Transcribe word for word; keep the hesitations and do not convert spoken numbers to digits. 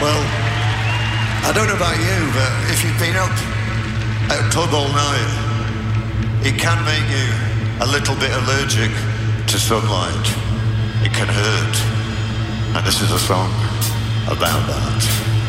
Well, I don't know about you, but if you've been up at a pub all night, it can make you a little bit allergic to sunlight. It can hurt. And this is a song about that.